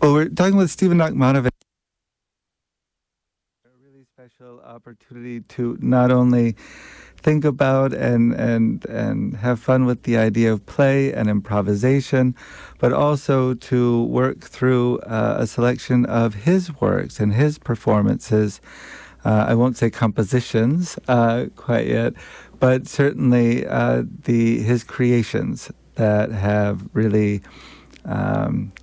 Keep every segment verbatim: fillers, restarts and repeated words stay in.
Well, we're talking with Stephen Nachmanovitch. A really special opportunity to not only think about and, and, and have fun with the idea of play and improvisation, but also to work through uh, a selection of his works and his performances. Uh, I won't say compositions uh, quite yet, but certainly uh, the his creations that have really, um,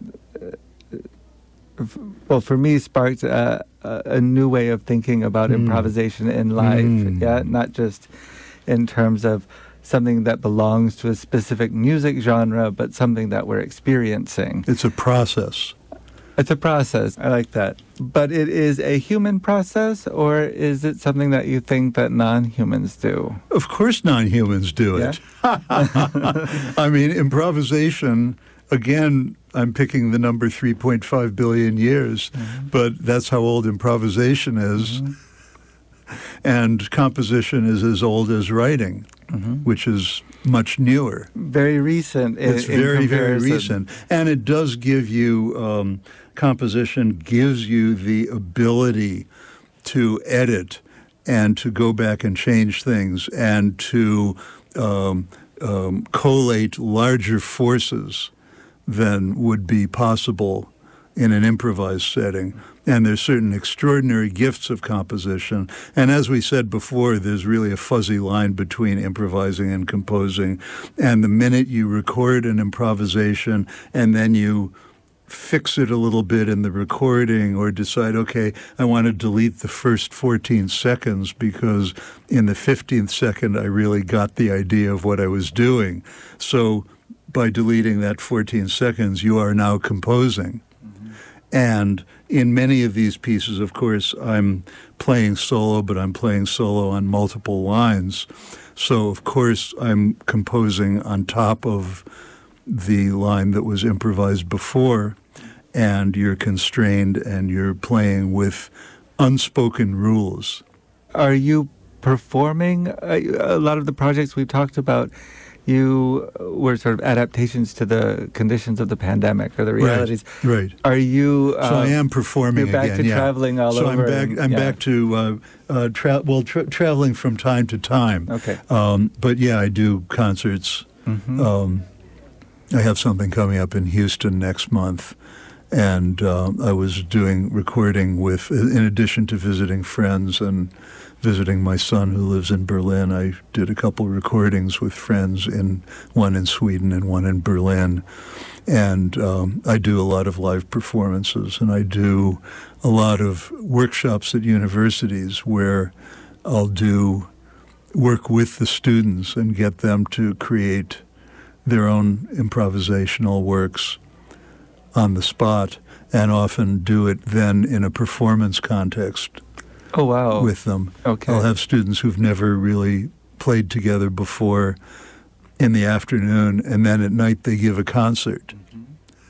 well, for me, sparked a, a new way of thinking about mm. improvisation in life. Mm. Yeah, not just in terms of something that belongs to a specific music genre, but something that we're experiencing. It's a process. It's a process. I like that. But it is a human process, or is it something that you think that non-humans do? Of course non-humans do it. Yeah? I mean, improvisation, again, I'm picking the number three point five billion years, mm-hmm. but that's how old improvisation is. Mm-hmm. And composition is as old as writing, mm-hmm. which is much newer. Very recent. In, it's very, in very recent. And it does give you, um, composition gives you the ability to edit and to go back and change things and to um, um, collate larger forces than would be possible in an improvised setting. And there's certain extraordinary gifts of composition. And as we said before, there's really a fuzzy line between improvising and composing. And the minute you record an improvisation and then you fix it a little bit in the recording or decide, okay, I want to delete the first fourteen seconds because in the fifteenth second I really got the idea of what I was doing. So by deleting that fourteen seconds, you are now composing. And in many of these pieces, of course, I'm playing solo, but I'm playing solo on multiple lines. So, of course, I'm composing on top of the line that was improvised before, and you're constrained and you're playing with unspoken rules. Are you performing? A lot of the projects we've talked about, you were sort of adaptations to the conditions of the pandemic or the realities. Right. right. Are you? Um, so I am performing. You're back again, to yeah. traveling all so over. So I'm back. I'm yeah. back to uh, uh, tra- well, tra- traveling from time to time. Okay. Um, but yeah, I do concerts. Mm-hmm. Um, I have something coming up in Houston next month, and uh, I was doing recording with, in addition to visiting friends and visiting my son who lives in Berlin. I did a couple recordings with friends, in one in Sweden and one in Berlin. And um, I do a lot of live performances, and I do a lot of workshops at universities where I'll do work with the students and get them to create their own improvisational works on the spot, and often do it then in a performance context. Oh, wow. With them. Okay. I'll have students who've never really played together before in the afternoon, and then at night they give a concert. Mm-hmm.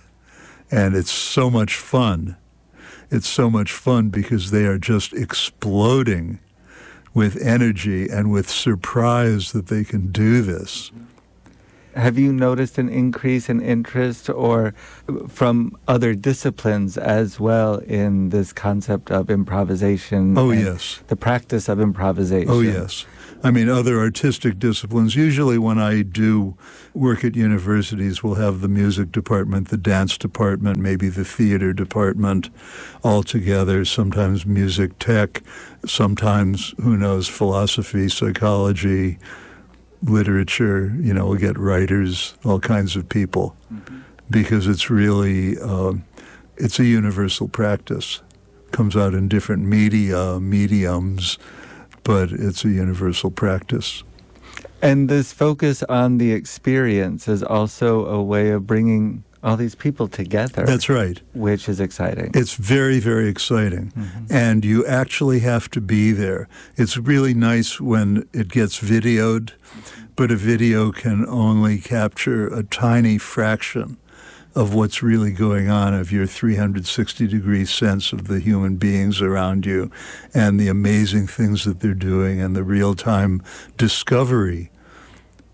And it's so much fun. It's so much fun because they are just exploding with energy and with surprise that they can do this. Mm-hmm. Have you noticed an increase in interest or from other disciplines as well in this concept of improvisation? Oh, yes. The practice of improvisation. Oh, yes. I mean, other artistic disciplines. Usually when I do work at universities, we'll have the music department, the dance department, maybe the theater department all together, sometimes music tech, sometimes, who knows, philosophy, psychology, literature. You know, we'll get writers, all kinds of people, mm-hmm. because it's really, uh, it's a universal practice. Comes out in different media, mediums, but it's a universal practice. And this focus on the experience is also a way of bringing all these people together. That's right. Which is exciting. It's very, very exciting. Mm-hmm. And you actually have to be there. It's really nice when it gets videoed, but a video can only capture a tiny fraction of what's really going on, of your three hundred sixty degree sense of the human beings around you and the amazing things that they're doing and the real-time discovery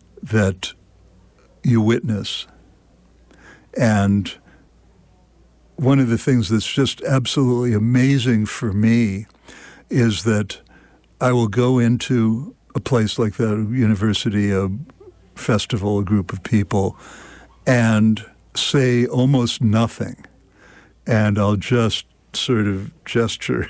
that you witness. And one of the things that's just absolutely amazing for me is that I will go into a place like that, a university, a festival, a group of people, and say almost nothing. And I'll just sort of gesture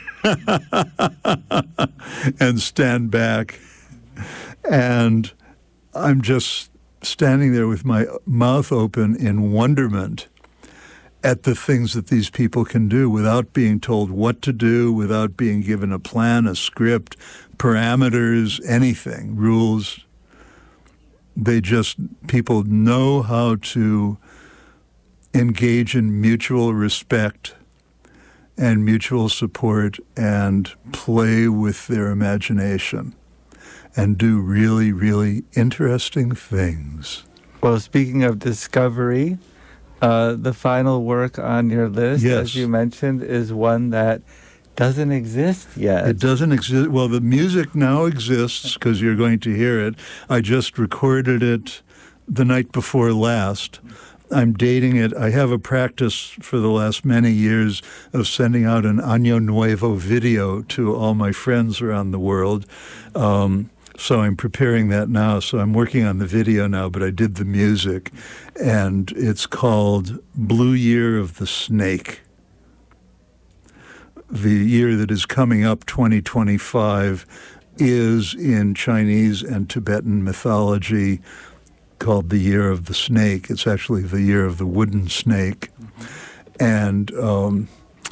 and stand back. And I'm just standing there with my mouth open in wonderment at the things that these people can do without being told what to do, without being given a plan, a script, parameters, anything, rules. They just, people know how to engage in mutual respect and mutual support and play with their imagination and do really, really interesting things. Well, speaking of discovery, uh, the final work on your list, yes. as you mentioned, is one that doesn't exist yet. It doesn't exist. Well, the music now exists because you're going to hear it. I just recorded it the night before last. I'm dating it. I have a practice for the last many years of sending out an Año Nuevo video to all my friends around the world. Um, so I'm preparing that now. So I'm working on the video now, but I did the music. And it's called Blue Year of the Snake. The year that is coming up, twenty twenty-five, is in Chinese and Tibetan mythology called the Year of the Snake. It's actually the Year of the Wooden Snake. Mm-hmm. And um,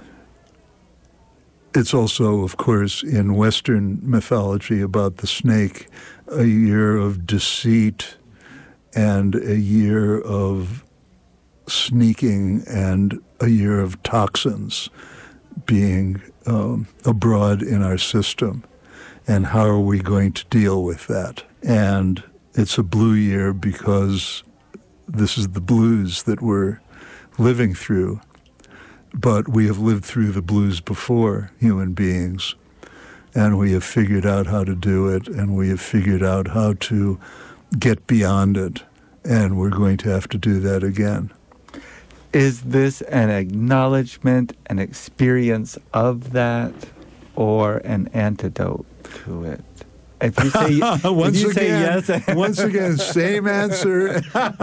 it's also, of course, in Western mythology about the snake, a year of deceit and a year of sneaking and a year of toxins being um, abroad in our system. And how are we going to deal with that? And it's a blue year because this is the blues that we're living through. But we have lived through the blues before, human beings, and we have figured out how to do it, and we have figured out how to get beyond it, and we're going to have to do that again. Is this an acknowledgement, an experience of that, or an antidote to it? If you say, once if you again, say yes, once again, same answer.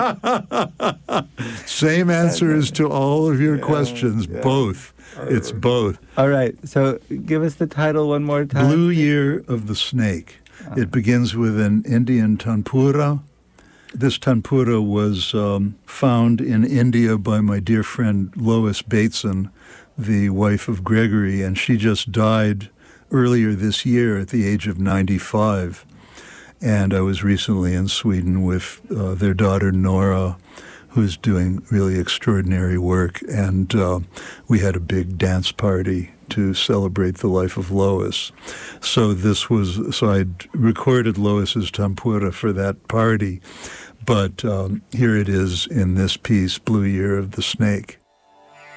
Same answers to all of your yeah, questions. Yeah. Both. It's both. All right. So give us the title one more time. Blue Year of the Snake. Oh. It begins with an Indian tanpura. This tanpura was um, found in India by my dear friend Lois Bateson, the wife of Gregory, and she just died earlier this year at the age of ninety-five. And I was recently in Sweden with uh, their daughter Nora, who's doing really extraordinary work. And uh, we had a big dance party to celebrate the life of Lois. So this was, so I'd recorded Lois's tanpura for that party. But um, here it is in this piece, Blue Year of the Snake.